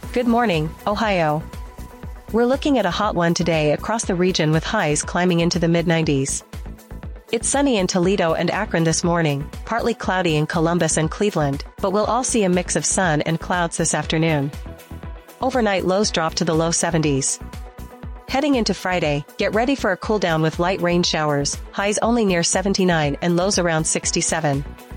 Good morning, Ohio. We're looking at a hot one today across the region with highs climbing into the mid-90s. It's sunny in Toledo and Akron this morning, partly cloudy in Columbus and Cleveland, but we'll all see a mix of sun and clouds this afternoon. Overnight lows drop to the low 70s. Heading into Friday, get ready for a cool down with light rain showers, highs only near 79 and lows around 67.